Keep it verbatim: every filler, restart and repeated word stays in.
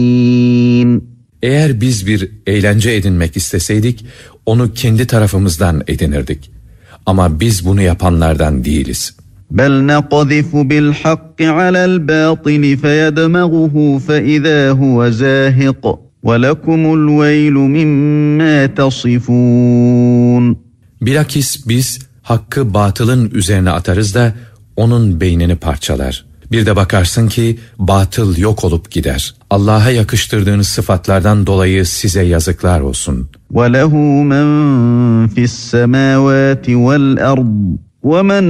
Eğer biz bir eğlence edinmek isteseydik, onu kendi tarafımızdan edinirdik. Ama biz bunu yapanlardan değiliz. بَلْ نَقْذِفُ بِالْحَقِّ عَلَى الْبَاطِلِ فَيَدْمَغُهُ فَإِذَا هُوَ زَاهِقٌ وَلَكُمُ الْوَيْلُ مِمَّا تَصِفُونَ. Bilakis biz hakkı batılın üzerine atarız da onun beynini parçalar. Bir de bakarsın ki batıl yok olup gider. Allah'a yakıştırdığınız sıfatlardan dolayı size yazıklar olsun. وَلَهُ مَنْ فِي السَّمَاوَاتِ وَالْأَرْضِ وَمَنْ